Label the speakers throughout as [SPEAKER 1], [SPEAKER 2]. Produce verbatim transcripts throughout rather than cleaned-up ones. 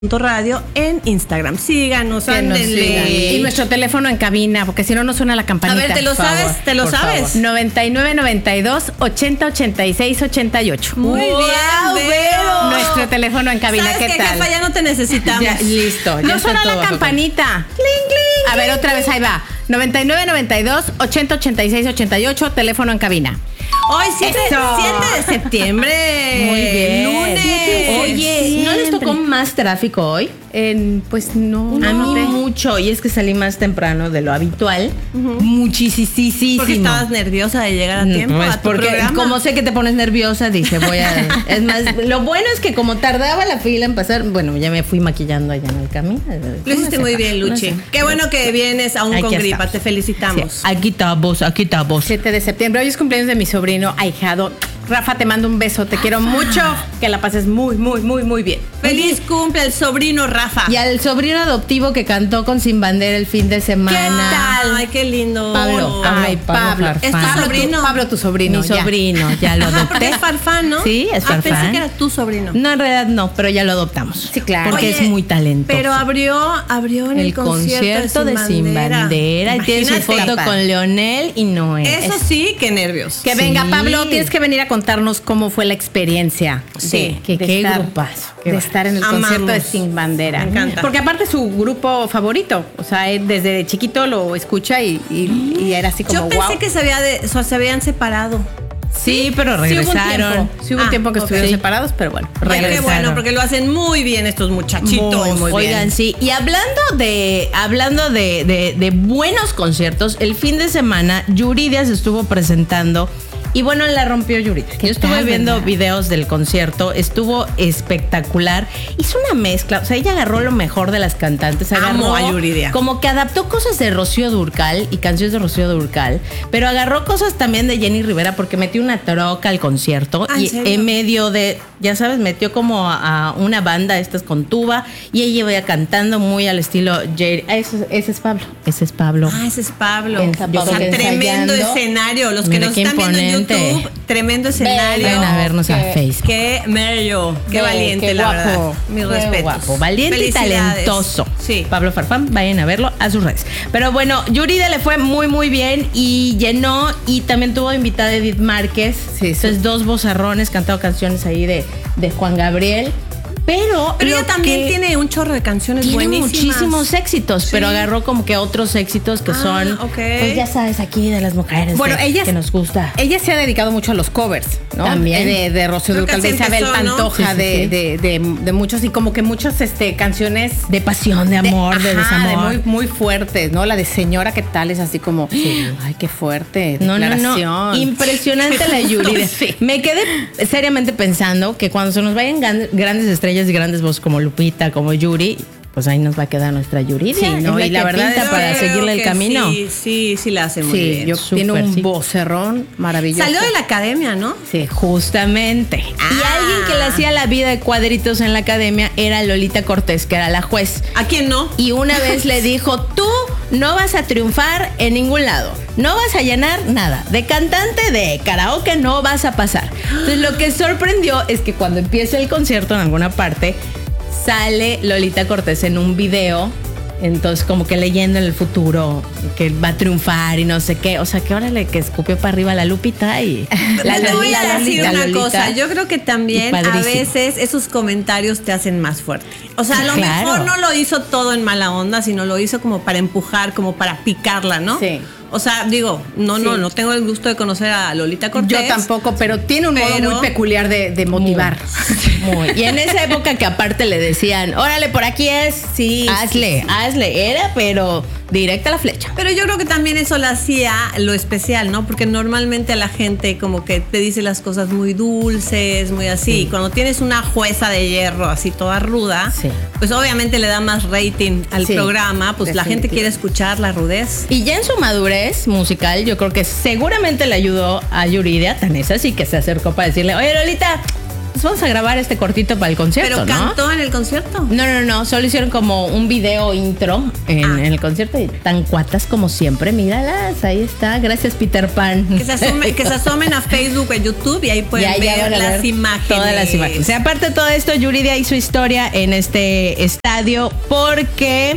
[SPEAKER 1] Radio en Instagram. Síganos, ándenle.
[SPEAKER 2] Y nuestro teléfono en cabina, porque si no, no suena la campanita.
[SPEAKER 1] A ver, ¿te lo sabes? Favor, ¿Te lo sabes?
[SPEAKER 2] Favor. noventa y nueve, noventa y dos, ochenta, ochenta y seis, ochenta y ocho.
[SPEAKER 1] Muy wow, bien, Vero.
[SPEAKER 2] Nuestro teléfono en cabina,
[SPEAKER 1] ¿Sabes
[SPEAKER 2] ¿qué
[SPEAKER 1] qué,
[SPEAKER 2] tal?
[SPEAKER 1] jefa? Ya no te necesitamos.
[SPEAKER 2] Ya, listo. Ya
[SPEAKER 1] no
[SPEAKER 2] suena la campanita. Cling, cling. A ver, otra vez, ahí va. noventa y nueve, noventa y dos, ochenta, ochenta y seis, ochenta y ocho, teléfono en cabina.
[SPEAKER 1] Hoy siete de septiembre.
[SPEAKER 2] Muy bien.
[SPEAKER 1] Lunes.
[SPEAKER 3] Oye,
[SPEAKER 1] Siempre.
[SPEAKER 3] ¿no les tocó más tráfico hoy?
[SPEAKER 2] En, pues no.
[SPEAKER 3] A
[SPEAKER 2] no,
[SPEAKER 3] mí
[SPEAKER 2] no.
[SPEAKER 3] mucho, y es que salí más temprano de lo habitual.
[SPEAKER 1] Uh-huh.
[SPEAKER 3] Muchísimo.
[SPEAKER 1] Porque estabas nerviosa de llegar a tiempo
[SPEAKER 3] Pues
[SPEAKER 1] a tu
[SPEAKER 3] porque
[SPEAKER 1] programa.
[SPEAKER 3] como sé que te pones nerviosa, dije, voy a... Es más, lo bueno es que como tardaba la fila en pasar, bueno, ya me fui maquillando allá en el camino.
[SPEAKER 1] Lo hiciste muy bien, Luchi. Qué bueno que vienes aún
[SPEAKER 3] Aquí
[SPEAKER 1] con gripa,
[SPEAKER 3] estamos.
[SPEAKER 1] te felicitamos.
[SPEAKER 3] Sí, aquí estamos, aquí estamos.
[SPEAKER 2] siete de septiembre. Hoy es cumpleaños de mi sobrino ahijado. Rafa, te mando un beso, te quiero mucho. Que la pases muy, muy, muy, muy bien.
[SPEAKER 1] Feliz cumple al sobrino Rafa.
[SPEAKER 3] Y al sobrino adoptivo que cantó con Sin Bandera el fin de semana.
[SPEAKER 1] ¿Qué tal? Ay, qué lindo.
[SPEAKER 3] Pablo.
[SPEAKER 2] Ay,
[SPEAKER 3] Pablo
[SPEAKER 2] Pablo.
[SPEAKER 3] Farfán.
[SPEAKER 1] ¿Es tu
[SPEAKER 2] Pablo,
[SPEAKER 1] sobrino?
[SPEAKER 2] tu, Pablo, tu sobrino.
[SPEAKER 3] Mi
[SPEAKER 2] ya.
[SPEAKER 3] sobrino, ya lo
[SPEAKER 1] Porque
[SPEAKER 3] adopté.
[SPEAKER 1] es Farfán, ¿no?
[SPEAKER 3] Sí, es
[SPEAKER 1] Ah,
[SPEAKER 3] Farfán.
[SPEAKER 1] pensé que era tu sobrino.
[SPEAKER 3] No, en realidad no, pero ya lo adoptamos.
[SPEAKER 2] Sí, claro.
[SPEAKER 3] Porque
[SPEAKER 1] Oye,
[SPEAKER 3] es muy talentoso.
[SPEAKER 1] Pero abrió, abrió en el,
[SPEAKER 3] el concierto de Sin
[SPEAKER 1] Bandera.
[SPEAKER 3] Bandera. Y tiene su
[SPEAKER 1] Imagínate.
[SPEAKER 3] foto con Leonel y Noé.
[SPEAKER 1] Eso
[SPEAKER 3] Es-
[SPEAKER 1] sí, qué nervios.
[SPEAKER 2] Que
[SPEAKER 3] Sí.
[SPEAKER 2] venga, Pablo, tienes que venir a contarnos cómo fue la experiencia.
[SPEAKER 1] Sí,
[SPEAKER 2] de,
[SPEAKER 3] que
[SPEAKER 2] de
[SPEAKER 3] qué
[SPEAKER 2] estar,
[SPEAKER 3] grupazo, qué
[SPEAKER 2] de
[SPEAKER 3] va.
[SPEAKER 2] estar en el
[SPEAKER 1] Amamos.
[SPEAKER 2] concierto de Sin Bandera.
[SPEAKER 1] Me encanta.
[SPEAKER 2] Porque aparte es su grupo favorito. O sea, él desde chiquito lo escucha y, y, y era así como
[SPEAKER 1] Yo pensé
[SPEAKER 2] wow.
[SPEAKER 1] que se, había de, o sea, se habían separado.
[SPEAKER 3] Sí, pero
[SPEAKER 2] Sí hubo un
[SPEAKER 3] regresaron.
[SPEAKER 2] tiempo, sí hubo un
[SPEAKER 1] Ah,
[SPEAKER 2] tiempo que
[SPEAKER 1] ok.
[SPEAKER 2] estuvieron
[SPEAKER 1] Sí.
[SPEAKER 2] separados, pero bueno.
[SPEAKER 1] Ay, qué
[SPEAKER 3] Regresaron.
[SPEAKER 1] bueno, porque lo hacen muy bien estos muchachitos.
[SPEAKER 2] Muy, muy
[SPEAKER 3] Oigan,
[SPEAKER 2] bien.
[SPEAKER 3] sí. Y hablando de, hablando de, de, de buenos conciertos, el fin de semana Yuridia se estuvo presentando. Y bueno, la rompió Yuridia. Yo estuve
[SPEAKER 2] tal,
[SPEAKER 3] viendo
[SPEAKER 2] verdad?
[SPEAKER 3] videos del concierto, estuvo espectacular. Hizo una mezcla, o sea, ella agarró lo mejor de las cantantes.
[SPEAKER 1] Amo
[SPEAKER 3] Agarró
[SPEAKER 1] a Yuridia.
[SPEAKER 3] como que adaptó cosas de Rocío Dúrcal y canciones de Rocío Dúrcal, pero agarró cosas también de Jenny Rivera porque metió una troca al concierto
[SPEAKER 1] Ah, ¿en
[SPEAKER 3] y
[SPEAKER 1] serio?
[SPEAKER 3] en medio de, ya sabes, metió como a, a una banda estas con tuba y ella iba cantando muy al estilo Jerry. Ah, ese, ese es Pablo. Ese es Pablo.
[SPEAKER 1] Ah, ese es Pablo.
[SPEAKER 3] En- yo
[SPEAKER 1] O sea,
[SPEAKER 3] creo que
[SPEAKER 1] tremendo
[SPEAKER 3] ensayando.
[SPEAKER 1] escenario. Los que
[SPEAKER 3] Mira
[SPEAKER 1] nos
[SPEAKER 3] qué
[SPEAKER 1] están viendo en
[SPEAKER 3] imponente.
[SPEAKER 1] YouTube, tremendo escenario.
[SPEAKER 3] Vayan a vernos a
[SPEAKER 2] Qué-
[SPEAKER 3] Facebook.
[SPEAKER 1] Qué mello, qué
[SPEAKER 2] Qué-
[SPEAKER 1] valiente,
[SPEAKER 2] qué
[SPEAKER 1] la
[SPEAKER 2] guapo,
[SPEAKER 1] verdad. Mis
[SPEAKER 3] Qué
[SPEAKER 1] respetos.
[SPEAKER 3] guapo, valiente y
[SPEAKER 1] Felicidades.
[SPEAKER 3] talentoso.
[SPEAKER 1] Sí.
[SPEAKER 3] Pablo Farfán, vayan a verlo a sus redes. Pero bueno, Yuridia le fue muy, muy bien y llenó. Y también tuvo invitada Edith Márquez.
[SPEAKER 2] Sí, sí.
[SPEAKER 3] Entonces, dos vozarrones cantando canciones ahí de, de Juan Gabriel. Pero,
[SPEAKER 1] Pero
[SPEAKER 3] lo
[SPEAKER 1] ella también
[SPEAKER 3] que-
[SPEAKER 1] tiene un chorro de canciones
[SPEAKER 3] Tiene
[SPEAKER 1] buenísimas.
[SPEAKER 3] muchísimos éxitos,
[SPEAKER 1] Sí.
[SPEAKER 3] pero agarró como que otros éxitos que
[SPEAKER 1] Ah,
[SPEAKER 3] son,
[SPEAKER 1] ok.
[SPEAKER 3] pues ya sabes, aquí de las mujeres
[SPEAKER 2] Bueno,
[SPEAKER 3] de-
[SPEAKER 2] ella
[SPEAKER 3] que nos gusta.
[SPEAKER 2] Ella se ha dedicado mucho a los covers, ¿no?
[SPEAKER 3] También.
[SPEAKER 2] De, de Rocío
[SPEAKER 1] Creo que
[SPEAKER 2] Dúrcal, de
[SPEAKER 1] así
[SPEAKER 2] Isabel
[SPEAKER 1] empezó, ¿no?
[SPEAKER 2] Pantoja,
[SPEAKER 3] Sí, sí,
[SPEAKER 2] de,
[SPEAKER 3] sí.
[SPEAKER 2] De, de, de muchos y como que muchas este, canciones
[SPEAKER 3] De pasión, de amor, de,
[SPEAKER 2] ajá,
[SPEAKER 3] desamor.
[SPEAKER 2] de muy, muy fuertes, ¿no? La de Señora, ¿qué tal? Es así como, ay, qué fuerte,
[SPEAKER 3] No, no,
[SPEAKER 2] declaración.
[SPEAKER 3] no. Impresionante la Yuridia.
[SPEAKER 2] Sí.
[SPEAKER 3] Me quedé seriamente pensando que cuando se nos vayan gan- grandes estrellas y grandes voces como Lupita, como Yuri, pues ahí nos va a quedar nuestra Yuridia.
[SPEAKER 2] Sí, ¿no?
[SPEAKER 3] Es
[SPEAKER 2] Y la
[SPEAKER 3] que
[SPEAKER 2] verdad
[SPEAKER 3] pinta
[SPEAKER 2] es
[SPEAKER 3] para
[SPEAKER 1] Creo
[SPEAKER 3] seguirle el
[SPEAKER 1] que
[SPEAKER 3] camino.
[SPEAKER 1] Sí, sí, sí la hace muy
[SPEAKER 2] Sí,
[SPEAKER 1] bien.
[SPEAKER 2] yo,
[SPEAKER 3] Súper,
[SPEAKER 2] tiene un
[SPEAKER 3] sí.
[SPEAKER 2] vocerrón maravilloso.
[SPEAKER 1] Salió de la academia, ¿no?
[SPEAKER 3] Sí, justamente. Y
[SPEAKER 1] Ah.
[SPEAKER 3] alguien que le hacía la vida de cuadritos en la academia era Lolita Cortés, que era la juez.
[SPEAKER 1] ¿A quién no?
[SPEAKER 3] Y una vez le dijo, tú no vas a triunfar en ningún lado. No vas a llenar nada. De cantante de karaoke no vas a pasar. Entonces lo que sorprendió es que cuando empieza el concierto en alguna parte, sale Lolita Cortés en un video. Entonces como que leyendo en el futuro que va a triunfar y no sé qué. O sea, que órale, que escupió para arriba la Lupita y...
[SPEAKER 1] La te voy a decir
[SPEAKER 3] la
[SPEAKER 1] una
[SPEAKER 3] Lolita.
[SPEAKER 1] cosa. Yo creo que también
[SPEAKER 3] Y
[SPEAKER 1] a
[SPEAKER 3] padrísimo.
[SPEAKER 1] veces esos comentarios te hacen más fuerte. O sea, a lo
[SPEAKER 3] Claro.
[SPEAKER 1] mejor no lo hizo todo en mala onda, sino lo hizo como para empujar, como para picarla, ¿no?
[SPEAKER 2] Sí.
[SPEAKER 1] O sea, digo, no, no,
[SPEAKER 2] Sí.
[SPEAKER 1] no tengo el gusto de conocer a Lolita Cortés.
[SPEAKER 2] Yo tampoco, pero tiene un modo
[SPEAKER 1] Pero-
[SPEAKER 2] muy peculiar de, de motivar.
[SPEAKER 3] Muy. Y en esa época que aparte le decían, órale, por aquí es,
[SPEAKER 2] Sí,
[SPEAKER 3] hazle, hazle. Era, pero directa a la flecha.
[SPEAKER 1] Pero yo creo que también eso lo hacía lo especial, ¿no? Porque normalmente a la gente como que te dice las cosas muy dulces, muy así. Y cuando tienes una jueza de hierro así toda ruda,
[SPEAKER 3] Sí.
[SPEAKER 1] pues obviamente le da más rating al
[SPEAKER 2] Sí,
[SPEAKER 1] programa. Pues la gente
[SPEAKER 2] definitivo.
[SPEAKER 1] quiere escuchar la rudez.
[SPEAKER 3] Y ya en su madurez musical, yo creo que seguramente le ayudó a Yuridia, tan es así que se acercó para decirle, oye Lolita, pues vamos a grabar este cortito para el concierto,
[SPEAKER 1] Pero
[SPEAKER 3] ¿no?
[SPEAKER 1] cantó en el concierto.
[SPEAKER 3] No, no, no, solo hicieron como un video intro en,
[SPEAKER 1] Ah.
[SPEAKER 3] en el concierto y tan cuatas como siempre, míralas, ahí está, gracias Peter Pan.
[SPEAKER 1] Que se, asomen, que se asomen a Facebook o a YouTube y ahí pueden
[SPEAKER 3] Ya, ya
[SPEAKER 1] ver
[SPEAKER 3] van a
[SPEAKER 1] las
[SPEAKER 3] ver
[SPEAKER 1] imágenes.
[SPEAKER 3] Todas las imágenes. O sea, aparte de todo esto, Yuridia hizo historia en este estadio porque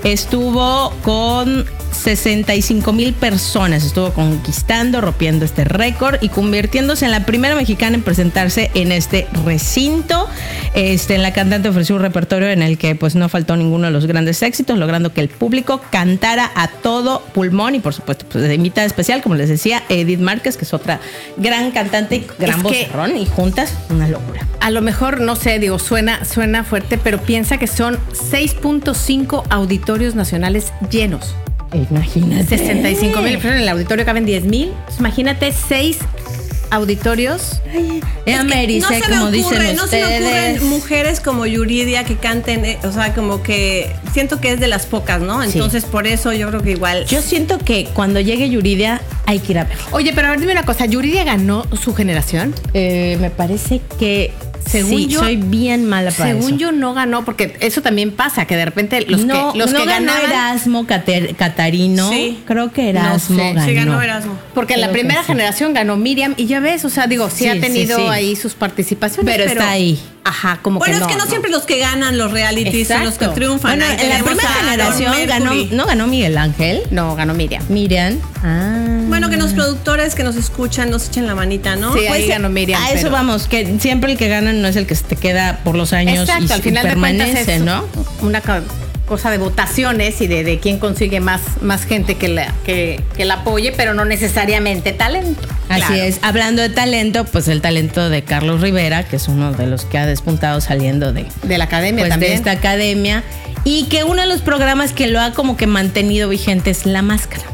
[SPEAKER 3] estuvo con sesenta y cinco mil personas. Estuvo conquistando, rompiendo este récord y convirtiéndose en la primera mexicana en presentarse en este recinto. Este, la cantante ofreció un repertorio en el que pues no faltó ninguno de los grandes éxitos, logrando que el público cantara a todo pulmón y por supuesto pues, de invitada especial, como les decía, Edith Márquez, que es otra gran cantante y gran
[SPEAKER 2] Es que-
[SPEAKER 3] vocerrón, y juntas una locura.
[SPEAKER 2] A lo mejor, no sé, digo, suena, suena fuerte, pero piensa que son seis punto cinco auditorios nacionales llenos.
[SPEAKER 3] Imagínate.
[SPEAKER 2] sesenta y cinco mil personas, en el auditorio caben diez mil. Imagínate seis auditorios.
[SPEAKER 3] Es
[SPEAKER 1] que
[SPEAKER 3] Mary,
[SPEAKER 1] no
[SPEAKER 3] sé
[SPEAKER 1] se me
[SPEAKER 3] como
[SPEAKER 1] ocurre,
[SPEAKER 3] dicen
[SPEAKER 1] no se me
[SPEAKER 3] ustedes.
[SPEAKER 1] ocurren mujeres como Yuridia que canten, eh, o sea, como que siento que es de las pocas, ¿no? Entonces por eso yo creo que igual.
[SPEAKER 3] Yo siento que cuando llegue Yuridia hay que ir a verla.
[SPEAKER 2] Oye, pero a ver, dime una cosa, ¿Yuridia ganó su generación?
[SPEAKER 3] Eh, me parece que
[SPEAKER 2] Según
[SPEAKER 3] sí,
[SPEAKER 2] yo-
[SPEAKER 3] soy bien mala para
[SPEAKER 2] Según
[SPEAKER 3] eso.
[SPEAKER 2] yo no ganó, porque eso también pasa, que de repente los
[SPEAKER 3] no,
[SPEAKER 2] que, los
[SPEAKER 3] no
[SPEAKER 2] que
[SPEAKER 3] ganó
[SPEAKER 2] ganaban...
[SPEAKER 3] Erasmo Cater- Catarino.
[SPEAKER 1] Sí.
[SPEAKER 3] Creo que Erasmo
[SPEAKER 2] No sé,
[SPEAKER 3] ganó.
[SPEAKER 1] Sí ganó Erasmo.
[SPEAKER 2] Porque en la
[SPEAKER 3] Creo que
[SPEAKER 2] primera
[SPEAKER 3] sí.
[SPEAKER 2] generación ganó Miriam y ya ves, o sea, digo, sí,
[SPEAKER 3] Sí,
[SPEAKER 2] ha
[SPEAKER 3] sí,
[SPEAKER 2] tenido
[SPEAKER 3] sí.
[SPEAKER 2] ahí sus participaciones.
[SPEAKER 3] Pero está ahí.
[SPEAKER 2] Ajá, como
[SPEAKER 1] Bueno,
[SPEAKER 2] que no.
[SPEAKER 1] es que no, siempre los que ganan los realities son los que
[SPEAKER 3] Exacto.
[SPEAKER 1] triunfan.
[SPEAKER 3] Bueno,
[SPEAKER 1] Ahí
[SPEAKER 3] en la
[SPEAKER 1] tenemos
[SPEAKER 3] primera
[SPEAKER 1] a Aaron
[SPEAKER 3] generación ganó,
[SPEAKER 1] Mercury.
[SPEAKER 3] no ganó Miguel Ángel,
[SPEAKER 2] No, ganó Miriam.
[SPEAKER 3] Miriam. Ah.
[SPEAKER 1] Bueno, que los productores que nos escuchan nos echen la manita, ¿no?
[SPEAKER 2] Sí,
[SPEAKER 1] Pues,
[SPEAKER 2] ahí ganó Miriam.
[SPEAKER 3] A eso
[SPEAKER 2] pero-
[SPEAKER 3] vamos, que siempre el que gana no es el que se te queda por los años
[SPEAKER 2] Exacto,
[SPEAKER 3] y,
[SPEAKER 2] al final
[SPEAKER 3] y
[SPEAKER 2] de cuentas
[SPEAKER 3] permanece,
[SPEAKER 2] es
[SPEAKER 3] ¿no?
[SPEAKER 2] una ca- cosa de votaciones y de, de quién consigue más, más gente que la, que, que la apoye, pero no necesariamente talento.
[SPEAKER 3] Así
[SPEAKER 2] Claro.
[SPEAKER 3] es. Hablando de talento, pues el talento de Carlos Rivera, que es uno de los que ha despuntado saliendo de,
[SPEAKER 2] De la academia
[SPEAKER 3] pues,
[SPEAKER 2] también.
[SPEAKER 3] de esta academia. Y que uno de los programas que lo ha como que mantenido vigente es La Máscara.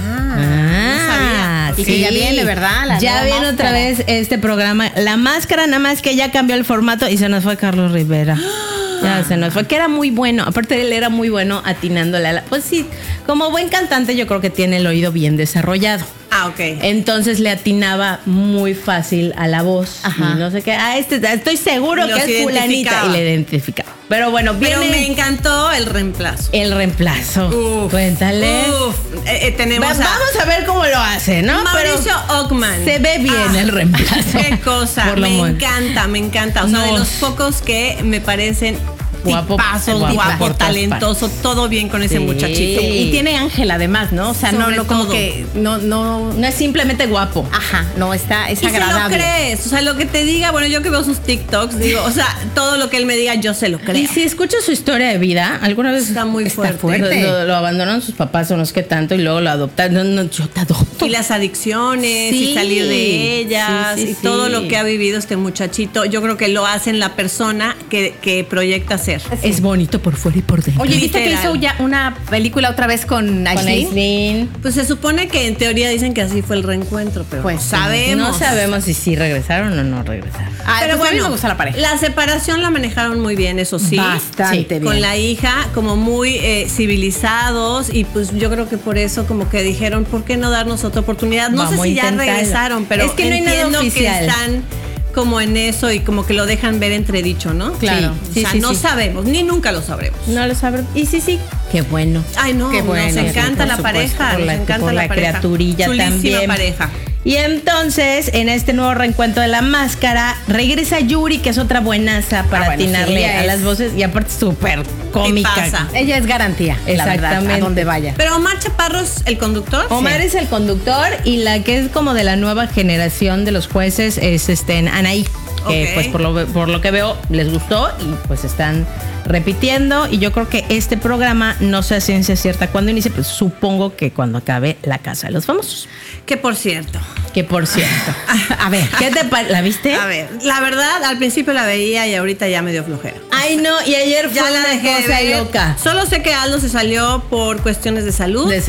[SPEAKER 1] Ah,
[SPEAKER 2] Y que ya viene, ¿verdad? La
[SPEAKER 3] ya
[SPEAKER 2] nueva
[SPEAKER 3] viene otra
[SPEAKER 2] máscara.
[SPEAKER 3] vez este programa. La Máscara, nada más que ya cambió el formato y se nos fue Carlos Rivera. Ya se nos fue, que era muy bueno. Aparte, él era muy bueno atinándole a la. Pues sí, como buen cantante, yo creo que tiene el oído bien desarrollado.
[SPEAKER 1] Ah, ok.
[SPEAKER 3] Entonces le atinaba muy fácil a la voz.
[SPEAKER 2] Ajá.
[SPEAKER 3] Y no sé qué. Ah, este, estoy seguro
[SPEAKER 1] Los
[SPEAKER 3] que es fulanita.
[SPEAKER 1] identificaba.
[SPEAKER 3] Y le identificaba. Pero bueno,
[SPEAKER 1] Pero
[SPEAKER 3] viene
[SPEAKER 1] me encantó el reemplazo.
[SPEAKER 3] el reemplazo.
[SPEAKER 1] Uf,
[SPEAKER 3] Cuéntale.
[SPEAKER 1] Uf. Eh, eh, tenemos
[SPEAKER 3] Va-
[SPEAKER 1] a
[SPEAKER 3] vamos a ver cómo lo hace, ¿no?
[SPEAKER 1] Mauricio
[SPEAKER 3] Pero
[SPEAKER 1] Ockman.
[SPEAKER 3] se ve bien
[SPEAKER 1] Ah,
[SPEAKER 3] el reemplazo.
[SPEAKER 1] Qué cosa.
[SPEAKER 3] Por lo
[SPEAKER 1] Me
[SPEAKER 3] mon-
[SPEAKER 1] encanta, me encanta. O sea, de
[SPEAKER 3] No.
[SPEAKER 1] los pocos que me parecen
[SPEAKER 3] Guapo,
[SPEAKER 1] tipazos,
[SPEAKER 3] guapo
[SPEAKER 1] guapo,
[SPEAKER 3] por todas
[SPEAKER 1] talentoso, todo bien con ese
[SPEAKER 3] Sí.
[SPEAKER 1] muchachito.
[SPEAKER 2] Y tiene Ángel además, ¿no? O sea, no,
[SPEAKER 1] Sobre
[SPEAKER 2] no como
[SPEAKER 1] todo.
[SPEAKER 2] que no, no.
[SPEAKER 3] No es simplemente guapo.
[SPEAKER 2] Ajá, no, está, es
[SPEAKER 1] Y se lo
[SPEAKER 2] agradable.
[SPEAKER 1] crees, o sea, lo que te diga, bueno, yo que veo sus TikToks, digo, o sea, todo lo que él me diga, yo se lo creo.
[SPEAKER 3] Y si escuchas su historia de vida, alguna vez
[SPEAKER 1] Está muy
[SPEAKER 3] está
[SPEAKER 1] fuerte.
[SPEAKER 3] Lo, lo abandonaron sus papás o no sé qué tanto y luego lo adoptaron. No, no, yo te adopto.
[SPEAKER 1] Y las adicciones
[SPEAKER 3] Sí.
[SPEAKER 1] y salir de ellas
[SPEAKER 3] Sí, sí,
[SPEAKER 1] y
[SPEAKER 3] sí.
[SPEAKER 1] todo lo que ha vivido este muchachito, yo creo que lo hace en la persona que, que proyecta ser.
[SPEAKER 3] Es bonito por fuera y por dentro.
[SPEAKER 2] Oye, ¿viste que
[SPEAKER 1] Literal.
[SPEAKER 2] hizo ya una película otra vez con
[SPEAKER 3] con
[SPEAKER 2] Aislinn?
[SPEAKER 3] Aislinn.
[SPEAKER 1] Pues se supone que en teoría dicen que así fue el reencuentro, pero
[SPEAKER 2] Pues
[SPEAKER 1] pues sabemos.
[SPEAKER 3] No sabemos si sí regresaron o no regresaron.
[SPEAKER 2] Ah,
[SPEAKER 1] Pero
[SPEAKER 2] pues a mí
[SPEAKER 1] bueno,
[SPEAKER 2] me gusta la pareja.
[SPEAKER 1] la separación la manejaron muy bien, eso sí.
[SPEAKER 2] Bastante
[SPEAKER 3] Sí,
[SPEAKER 2] bien.
[SPEAKER 1] Con la hija, como muy eh, civilizados, y pues yo creo que por eso como que dijeron, ¿por qué no darnos otra oportunidad? No
[SPEAKER 3] Vamos
[SPEAKER 1] sé si
[SPEAKER 3] a
[SPEAKER 1] ya
[SPEAKER 3] intentarlo.
[SPEAKER 1] regresaron, pero
[SPEAKER 3] Es que no hay nada
[SPEAKER 1] entiendo
[SPEAKER 3] oficial.
[SPEAKER 1] que están como en eso y como que lo dejan ver entredicho, ¿no?
[SPEAKER 2] Claro.
[SPEAKER 1] O
[SPEAKER 3] Sí,
[SPEAKER 1] sea,
[SPEAKER 3] sí,
[SPEAKER 1] no
[SPEAKER 3] sí.
[SPEAKER 1] sabemos, ni nunca lo sabremos.
[SPEAKER 3] No lo sabrán. Y sí, sí. Qué bueno.
[SPEAKER 1] Ay, no,
[SPEAKER 2] Qué bueno,
[SPEAKER 1] nos
[SPEAKER 2] sí,
[SPEAKER 1] encanta
[SPEAKER 3] por
[SPEAKER 1] la
[SPEAKER 3] supuesto,
[SPEAKER 1] pareja,
[SPEAKER 3] por
[SPEAKER 1] nos
[SPEAKER 3] la-
[SPEAKER 1] encanta
[SPEAKER 3] por
[SPEAKER 1] la,
[SPEAKER 3] la
[SPEAKER 1] pareja.
[SPEAKER 3] criaturilla
[SPEAKER 1] Chulísima
[SPEAKER 3] también.
[SPEAKER 1] pareja.
[SPEAKER 3] Y entonces, en este nuevo reencuentro de La Máscara, regresa Yuri, que es otra buenaza para
[SPEAKER 2] Ah, bueno, sí,
[SPEAKER 3] atinarle
[SPEAKER 2] ella
[SPEAKER 3] a
[SPEAKER 2] es-
[SPEAKER 3] las voces y aparte súper cómica.
[SPEAKER 1] pasa?
[SPEAKER 2] Ella es garantía, la verdad,
[SPEAKER 3] Exactamente.
[SPEAKER 2] a donde vaya.
[SPEAKER 1] Pero Omar Chaparro es el conductor.
[SPEAKER 3] Omar
[SPEAKER 1] Sí.
[SPEAKER 3] es el conductor y la que es como de la nueva generación de los jueces es este Anaí, que
[SPEAKER 1] Ok.
[SPEAKER 3] pues por lo, por lo que veo les gustó y pues están repitiendo y yo creo que este programa no sé a ciencia cierta cuándo inicie, pues supongo que cuando acabe La Casa de los Famosos.
[SPEAKER 1] Que por cierto,
[SPEAKER 3] Que por cierto, a ver, ¿qué te pa- ¿la viste?
[SPEAKER 1] a ver, la verdad, al principio la veía y ahorita ya me dio flojera.
[SPEAKER 3] Ay no, y ayer fue
[SPEAKER 1] Ya la
[SPEAKER 3] una
[SPEAKER 1] dejé de
[SPEAKER 3] cosa
[SPEAKER 1] ver.
[SPEAKER 3] loca
[SPEAKER 1] Solo sé que Aldo se salió por cuestiones de salud.
[SPEAKER 3] de salud.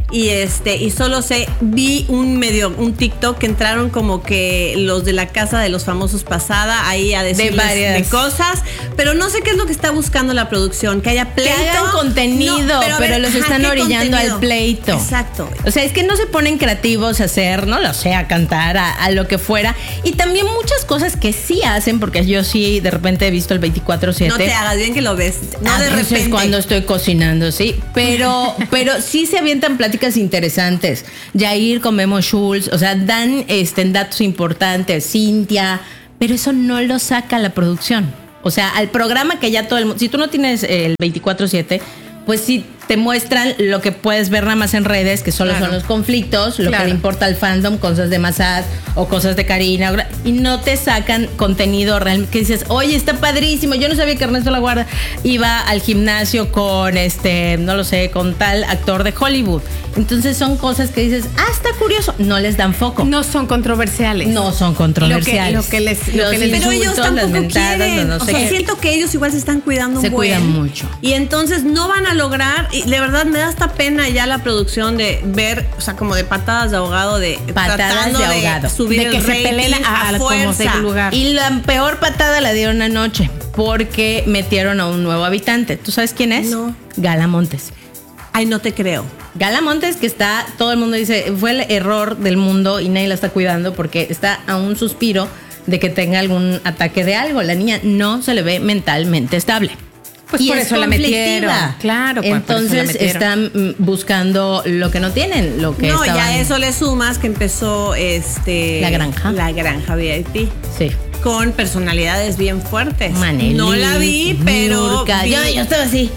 [SPEAKER 1] Y este, y solo sé, vi un medio, un TikTok que entraron como que los de la Casa de los Famosos pasada, ahí a decirles
[SPEAKER 3] De varias.
[SPEAKER 1] de cosas, pero no sé qué es lo que está buscando la producción, que haya pleito.
[SPEAKER 3] Que hagan contenido,
[SPEAKER 1] No,
[SPEAKER 3] pero,
[SPEAKER 1] a ver,
[SPEAKER 3] los
[SPEAKER 1] ajá,
[SPEAKER 3] están
[SPEAKER 1] ¿qué
[SPEAKER 3] orillando
[SPEAKER 1] contenido?
[SPEAKER 3] al pleito.
[SPEAKER 1] Exacto.
[SPEAKER 3] O sea, es que no se ponen creativos a hacer, no lo sé, a cantar, a, a lo que fuera. Y también muchas cosas que sí hacen, porque yo sí de repente he visto el veinticuatro siete.
[SPEAKER 1] No te hagas bien que lo ves, no
[SPEAKER 3] A
[SPEAKER 1] de
[SPEAKER 3] veces
[SPEAKER 1] repente.
[SPEAKER 3] cuando estoy cocinando, sí. Pero, pero sí se avientan pláticas interesantes. Jair con Memo Schultz, o sea, dan este, datos importantes, Cintia, pero eso no lo saca la producción. O sea, al programa que ya todo el mundo. Si tú no tienes el veinticuatro siete, pues sí te muestran lo que puedes ver nada más en redes, que solo
[SPEAKER 1] Claro.
[SPEAKER 3] son los conflictos, lo
[SPEAKER 1] Claro.
[SPEAKER 3] que le importa al fandom, cosas de Massad o cosas de Karina, y no te sacan contenido real que dices, oye, está padrísimo. Yo no sabía que Ernesto La Guardia iba al gimnasio con este, no lo sé, con tal actor de Hollywood. Entonces son cosas que dices, ah, está curioso. No les dan foco.
[SPEAKER 2] No son controversiales.
[SPEAKER 3] No son controversiales.
[SPEAKER 2] Lo que- lo que les- lo
[SPEAKER 3] Los
[SPEAKER 2] que les-
[SPEAKER 1] Pero ellos
[SPEAKER 3] insultos,
[SPEAKER 1] tampoco
[SPEAKER 3] las mentadas,
[SPEAKER 1] quieren.
[SPEAKER 3] no, no
[SPEAKER 1] o
[SPEAKER 3] sé
[SPEAKER 1] sea,
[SPEAKER 3] qué.
[SPEAKER 1] siento que ellos igual se están cuidando
[SPEAKER 3] Se
[SPEAKER 1] un buen.
[SPEAKER 3] cuidan mucho.
[SPEAKER 1] Y entonces no van a lograr, y de verdad me da hasta pena ya la producción de ver, o sea, como de patadas de ahogado, de
[SPEAKER 3] Patadas
[SPEAKER 1] tratando
[SPEAKER 3] de ahogado.
[SPEAKER 1] subir
[SPEAKER 2] De que
[SPEAKER 1] el
[SPEAKER 2] se
[SPEAKER 1] rating
[SPEAKER 2] peleen a- a como
[SPEAKER 1] fuerza.
[SPEAKER 2] sea el lugar.
[SPEAKER 3] Y la peor patada la dieron anoche porque metieron a un nuevo habitante. ¿Tú sabes quién es?
[SPEAKER 1] No.
[SPEAKER 3] Gala Montes.
[SPEAKER 1] Ay, no te creo.
[SPEAKER 3] Gala Montes, que está, todo el mundo dice, fue el error del mundo y nadie la está cuidando porque está a un suspiro de que tenga algún ataque de algo. La niña no se le ve mentalmente estable.
[SPEAKER 2] Pues
[SPEAKER 3] Y
[SPEAKER 2] por
[SPEAKER 3] es
[SPEAKER 2] eso la metieron.
[SPEAKER 3] conflictiva.
[SPEAKER 2] Claro, pues, por eso la
[SPEAKER 3] Entonces
[SPEAKER 2] metieron.
[SPEAKER 3] están mm, buscando lo que no tienen, lo que
[SPEAKER 1] No,
[SPEAKER 3] estaban-
[SPEAKER 1] ya eso le sumas que empezó este
[SPEAKER 3] La Granja.
[SPEAKER 1] La Granja V I P.
[SPEAKER 3] Sí.
[SPEAKER 1] Con personalidades bien fuertes.
[SPEAKER 3] Manelí,
[SPEAKER 1] no la vi, pero
[SPEAKER 3] Nurka.
[SPEAKER 1] vi
[SPEAKER 3] Yo, yo estaba así.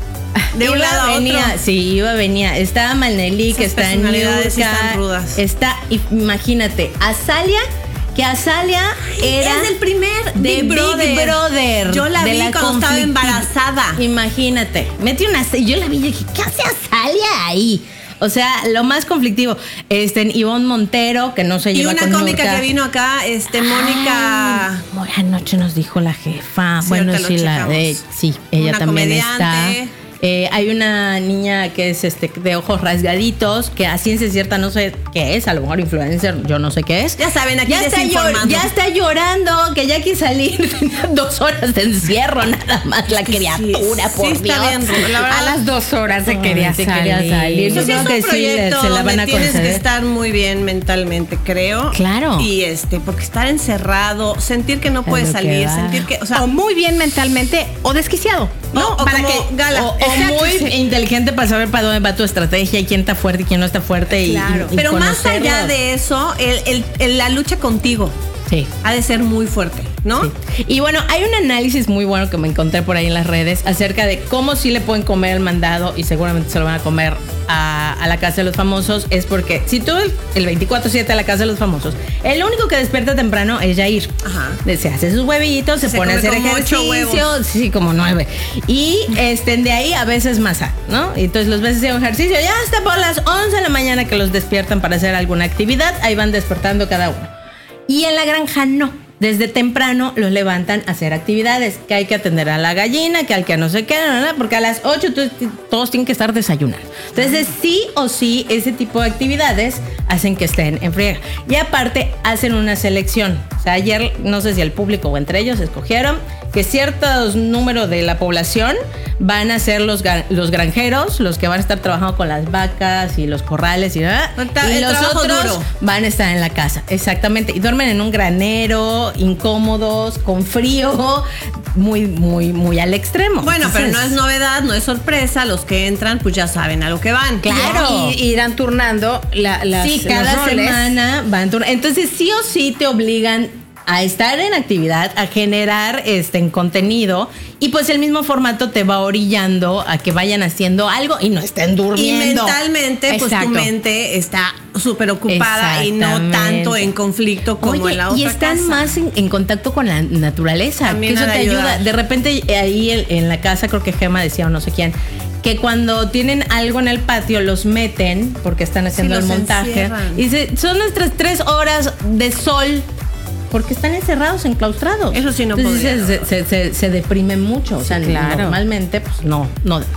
[SPEAKER 1] de un
[SPEAKER 3] Iba,
[SPEAKER 1] lado a
[SPEAKER 3] venía,
[SPEAKER 1] otro.
[SPEAKER 3] Sí, iba, venía. Estaba Manelí, que
[SPEAKER 1] Esas
[SPEAKER 3] está en
[SPEAKER 1] personalidades sí
[SPEAKER 3] Nurka.
[SPEAKER 1] están rudas.
[SPEAKER 3] Está, imagínate, Azalia, que Azalia era
[SPEAKER 1] es del primer
[SPEAKER 3] de
[SPEAKER 1] Big Brother.
[SPEAKER 3] Big Brother.
[SPEAKER 1] Yo la
[SPEAKER 3] de
[SPEAKER 1] vi cuando estaba
[SPEAKER 3] conflictiva.
[SPEAKER 1] embarazada.
[SPEAKER 3] Imagínate, mete una. Yo la vi y dije, ¿qué hace Azalia ahí? O sea, lo más conflictivo. Este, Ivonne Montero, que no se
[SPEAKER 1] Y
[SPEAKER 3] lleva
[SPEAKER 1] una
[SPEAKER 3] con
[SPEAKER 1] cómica
[SPEAKER 3] Nurka.
[SPEAKER 1] que vino acá, este, Mónica.
[SPEAKER 3] Ay, bueno, anoche nos dijo la jefa.
[SPEAKER 1] Sí,
[SPEAKER 3] bueno,
[SPEAKER 1] ahorita
[SPEAKER 3] sí,
[SPEAKER 1] lo
[SPEAKER 3] la
[SPEAKER 1] checamos.
[SPEAKER 3] de, sí, ella
[SPEAKER 1] Una
[SPEAKER 3] también
[SPEAKER 1] comediante.
[SPEAKER 3] está. Eh, hay una niña que es este de ojos rasgaditos, que a ciencia cierta no sé qué es, a lo mejor influencer, yo no sé qué es.
[SPEAKER 1] Ya saben, aquí
[SPEAKER 3] ya está,
[SPEAKER 1] desinformando.
[SPEAKER 3] llor- ya está llorando, que ya quiere salir, tenía dos horas de encierro nada más la
[SPEAKER 1] que sí,
[SPEAKER 3] criatura,
[SPEAKER 1] sí
[SPEAKER 3] por
[SPEAKER 1] está
[SPEAKER 3] Dios.
[SPEAKER 1] bien, la verdad.
[SPEAKER 2] A las dos horas se
[SPEAKER 3] Ay,
[SPEAKER 2] quería
[SPEAKER 3] se
[SPEAKER 2] salir.
[SPEAKER 3] quería salir.
[SPEAKER 1] Pues
[SPEAKER 3] Yo
[SPEAKER 1] sí,
[SPEAKER 3] creo
[SPEAKER 1] es
[SPEAKER 3] que
[SPEAKER 1] un
[SPEAKER 3] sí,
[SPEAKER 1] proyecto
[SPEAKER 3] se la van
[SPEAKER 1] donde
[SPEAKER 3] a
[SPEAKER 1] tienes que
[SPEAKER 3] conceder.
[SPEAKER 1] estar muy bien mentalmente, creo.
[SPEAKER 3] Claro.
[SPEAKER 1] Y este, porque estar encerrado, sentir que no puedes
[SPEAKER 3] lo que
[SPEAKER 1] salir,
[SPEAKER 3] va.
[SPEAKER 1] sentir que, o sea,
[SPEAKER 2] O muy bien mentalmente o desquiciado.
[SPEAKER 1] no, o
[SPEAKER 2] para
[SPEAKER 1] como
[SPEAKER 2] que
[SPEAKER 1] Gala.
[SPEAKER 3] O, o
[SPEAKER 2] Exacto,
[SPEAKER 3] muy
[SPEAKER 2] sí.
[SPEAKER 3] inteligente para saber para dónde va tu estrategia y quién está fuerte y quién no está fuerte. y-
[SPEAKER 1] Claro.
[SPEAKER 3] y, y
[SPEAKER 1] Pero más
[SPEAKER 3] conocerlos.
[SPEAKER 1] allá de eso, el, el- el- la lucha contigo
[SPEAKER 3] Sí.
[SPEAKER 1] ha de ser muy fuerte, ¿no?
[SPEAKER 3] Sí. Y bueno, hay un análisis muy bueno que me encontré por ahí en las redes acerca de cómo sí le pueden comer el mandado y seguramente se lo van a comer a, a la Casa de los Famosos. Es porque si tú el, el veinticuatro siete a la Casa de los Famosos, el único que despierta temprano es Jair.
[SPEAKER 1] Ajá.
[SPEAKER 3] Se hace sus huevitos, se,
[SPEAKER 1] Se
[SPEAKER 3] pone a
[SPEAKER 1] come
[SPEAKER 3] hacer
[SPEAKER 1] como ocho
[SPEAKER 3] ejercicio.
[SPEAKER 1] huevos.
[SPEAKER 3] Sí, como nueve. Y este, de ahí a veces masa, ¿no? Y entonces los veces hacen ejercicio ya hasta por las once de la mañana que los despiertan para hacer alguna actividad. Ahí van despertando cada uno. Y en la granja no. Desde temprano los levantan a hacer actividades, que hay que atender a la gallina, que al que no sé qué, no, no, no, porque a las ocho todos, todos tienen que estar desayunando. Entonces, sí o sí, ese tipo de actividades hacen que estén en friega. Y aparte, hacen una selección. O sea, ayer, no sé si el público o entre ellos escogieron que ciertos números de la población van a ser los, ga- los granjeros, los que van a estar trabajando con las vacas y los corrales y, nada,
[SPEAKER 1] El tra-
[SPEAKER 3] y
[SPEAKER 1] el
[SPEAKER 3] los
[SPEAKER 1] trabajo
[SPEAKER 3] otros
[SPEAKER 1] duro.
[SPEAKER 3] van a estar en la casa, exactamente. Y duermen en un granero, incómodos, con frío, muy, muy, muy al extremo.
[SPEAKER 1] Bueno, pero no
[SPEAKER 3] Entonces,
[SPEAKER 1] es novedad, no es sorpresa. Los que entran, pues ya saben a lo que van.
[SPEAKER 3] Claro.
[SPEAKER 2] Y irán turnando la, las,
[SPEAKER 3] sí,
[SPEAKER 2] los
[SPEAKER 3] cada
[SPEAKER 2] roles.
[SPEAKER 3] semana van turno. Entonces, sí o sí te obligan a estar en actividad, a generar este en contenido, y pues el mismo formato te va orillando a que vayan haciendo algo y no estén
[SPEAKER 1] Y
[SPEAKER 3] durmiendo.
[SPEAKER 1] mentalmente, pues
[SPEAKER 2] Exacto.
[SPEAKER 1] tu mente está súper ocupada y no
[SPEAKER 3] Exactamente.
[SPEAKER 1] tanto en conflicto como
[SPEAKER 3] Oye,
[SPEAKER 1] en la otra
[SPEAKER 3] y están
[SPEAKER 1] casa.
[SPEAKER 3] más en, en contacto con la naturaleza,
[SPEAKER 1] También
[SPEAKER 3] que eso
[SPEAKER 1] ha de
[SPEAKER 3] te ayuda.
[SPEAKER 1] ayudar.
[SPEAKER 3] De repente eh, ahí el- en la casa, creo que Gema decía o no sé quién, que cuando tienen algo en el patio los meten porque están haciendo el
[SPEAKER 1] los
[SPEAKER 3] montaje.
[SPEAKER 1] encierran.
[SPEAKER 3] Y dice, son nuestras tres horas de sol. Porque están encerrados, enclaustrados.
[SPEAKER 1] Eso sí no
[SPEAKER 3] Entonces,
[SPEAKER 1] podría,
[SPEAKER 3] se, se, se, se deprime mucho. O sea,
[SPEAKER 2] claro.
[SPEAKER 3] normalmente, pues no, no.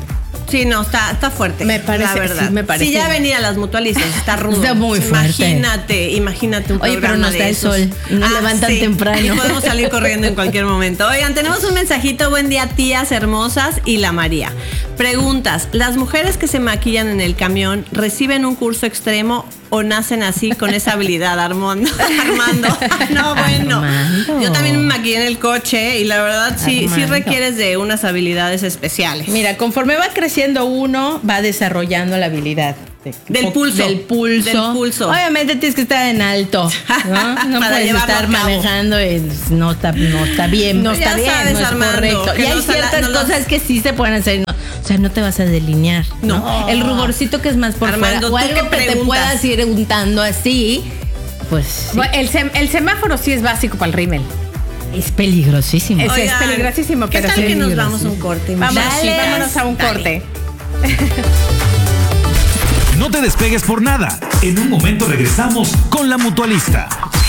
[SPEAKER 1] Sí, no, está, está fuerte.
[SPEAKER 2] Me parece,
[SPEAKER 1] la verdad.
[SPEAKER 2] sí, me parece.
[SPEAKER 1] Si ya venir a las mutualistas está rudo.
[SPEAKER 2] Está muy fuerte.
[SPEAKER 1] Imagínate, imagínate un
[SPEAKER 3] Oye,
[SPEAKER 1] programa
[SPEAKER 3] pero nos
[SPEAKER 1] de
[SPEAKER 3] da el
[SPEAKER 1] esos.
[SPEAKER 3] sol y nos levantan temprano.
[SPEAKER 1] Y podemos salir corriendo en cualquier momento. Oigan, tenemos un mensajito. Buen día, tías hermosas y la María. Preguntas. ¿Las mujeres que se maquillan en el camión reciben un curso extremo o nacen así con esa habilidad, Armando? Armando. No, bueno.
[SPEAKER 3] Armando.
[SPEAKER 1] Yo también me maquillé en el coche y la verdad sí, sí
[SPEAKER 3] Armando.
[SPEAKER 1] requieres de unas habilidades especiales.
[SPEAKER 3] Mira, conforme va creciendo uno, va desarrollando la habilidad. de-
[SPEAKER 1] Del pulso.
[SPEAKER 3] Del pulso.
[SPEAKER 1] Del pulso.
[SPEAKER 3] Obviamente tienes que estar en alto. No, no
[SPEAKER 1] Para
[SPEAKER 3] puedes
[SPEAKER 1] llevarlo
[SPEAKER 3] estar
[SPEAKER 1] a cabo.
[SPEAKER 3] manejando. y no, está, no está bien.
[SPEAKER 1] No
[SPEAKER 3] No
[SPEAKER 1] está
[SPEAKER 3] está
[SPEAKER 1] bien,
[SPEAKER 3] bien. No es
[SPEAKER 1] Armando,
[SPEAKER 3] correcto.
[SPEAKER 1] que
[SPEAKER 3] Y hay
[SPEAKER 1] no se la-
[SPEAKER 3] ciertas
[SPEAKER 1] no los-
[SPEAKER 3] cosas que sí se pueden hacer. no- o sea, no te vas a delinear. No.
[SPEAKER 1] No.
[SPEAKER 3] El ruborcito que es más por
[SPEAKER 1] Armando,
[SPEAKER 3] fuera. O
[SPEAKER 1] ¿tú
[SPEAKER 3] algo
[SPEAKER 1] qué
[SPEAKER 3] que te
[SPEAKER 1] preguntas?
[SPEAKER 3] puedas ir untando así. Pues sí,
[SPEAKER 2] Bueno, el, sem- el semáforo sí es básico para el rímel.
[SPEAKER 3] es peligrosísimo.
[SPEAKER 2] Es-
[SPEAKER 1] Oigan,
[SPEAKER 2] peligrosísimo,
[SPEAKER 1] ¿qué
[SPEAKER 2] pero
[SPEAKER 1] tal
[SPEAKER 2] sí
[SPEAKER 1] que
[SPEAKER 2] es
[SPEAKER 1] nos
[SPEAKER 2] peligroso.
[SPEAKER 1] vamos a un corte?
[SPEAKER 2] Vamos,
[SPEAKER 3] Dale.
[SPEAKER 2] vámonos a un
[SPEAKER 1] Dale.
[SPEAKER 2] corte.
[SPEAKER 4] No te despegues por nada. En un momento regresamos con la Mutualista.